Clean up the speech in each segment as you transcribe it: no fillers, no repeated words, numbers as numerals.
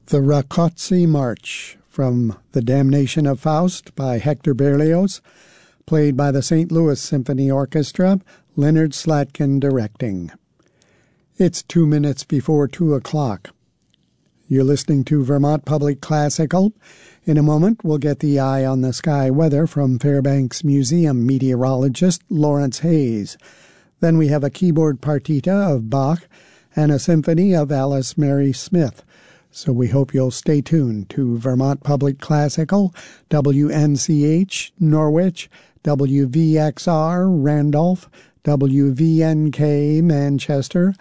The Rákóczi March from The Damnation of Faust by Hector Berlioz, played by the St. Louis Symphony Orchestra, Leonard Slatkin directing. It's 2 minutes before 2 o'clock. You're listening to Vermont Public Classical. In a moment, we'll get the eye on the sky weather from Fairbanks Museum meteorologist Lawrence Hayes. Then we have a keyboard partita of Bach and a symphony of Alice Mary Smith. So we hope you'll stay tuned to Vermont Public Classical, WNCH, Norwich, WVXR, Randolph, WVNK, Manchester,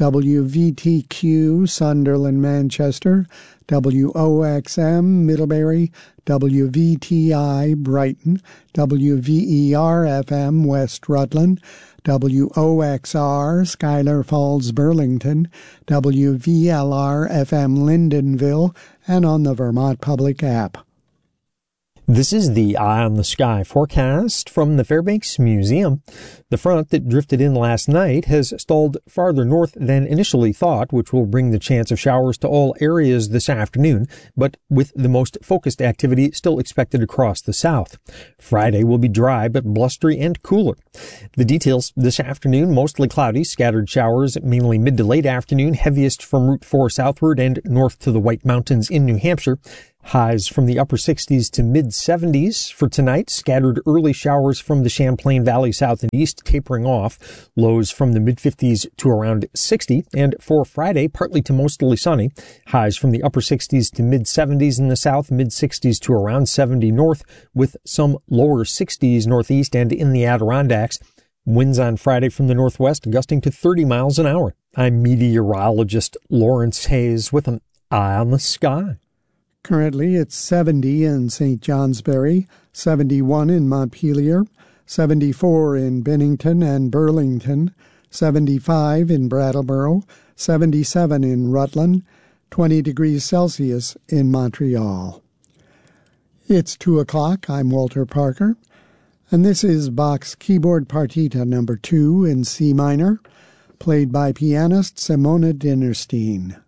WVTQ, Sunderland, Manchester, WOXM, Middlebury, WVTI, Brighton, WVER-FM, West Rutland, WOXR, Schuyler Falls, Burlington, WVLR-FM, Lyndonville, and on the Vermont Public app. This is the Eye on the Sky forecast from the Fairbanks Museum. The front that drifted in last night has stalled farther north than initially thought, which will bring the chance of showers to all areas this afternoon, but with the most focused activity still expected across the south. Friday will be dry but blustery and cooler. The details this afternoon: mostly cloudy, scattered showers mainly mid to late afternoon, heaviest from Route 4 southward and north to the White Mountains in New Hampshire. Highs from the upper 60s to mid-70s for tonight. Scattered early showers from the Champlain Valley south and east, tapering off. Lows from the mid-50s to around 60. And for Friday, partly to mostly sunny. Highs from the upper 60s to mid-70s in the south, mid-60s to around 70 north, with some lower 60s northeast and in the Adirondacks. Winds on Friday from the northwest gusting to 30 miles an hour. I'm meteorologist Lawrence Hayes with an Eye on the Sky. Currently, it's 70 in St. Johnsbury, 71 in Montpelier, 74 in Bennington and Burlington, 75 in Brattleboro, 77 in Rutland, 20 degrees Celsius in Montreal. It's 2 o'clock. I'm Walter Parker, and this is Bach's Keyboard Partita No. 2 in C minor, played by pianist Simona Dinnerstein.